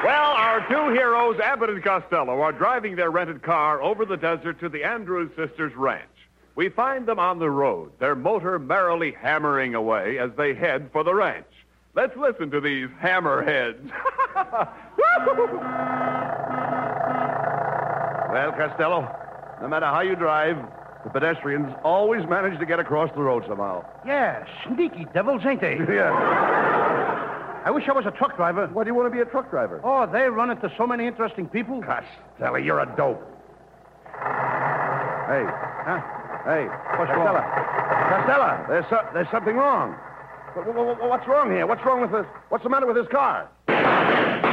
Well, our two heroes, Abbott and Costello, are driving their rented car over the desert to the Andrews sisters' ranch. We find them on the road, their motor merrily hammering away as they head for the ranch. Let's listen to these hammerheads. Well, Costello, no matter how you drive, the pedestrians always manage to get across the road somehow. Yeah, sneaky devils, ain't they? Yeah. I wish I was a truck driver. Why do you want to be a truck driver? Oh, they run into so many interesting people. Costello, you're a dope. Hey. Huh? Hey. What's Costello. wrong? Costello, there's something wrong. What's wrong here? What's the matter with this car?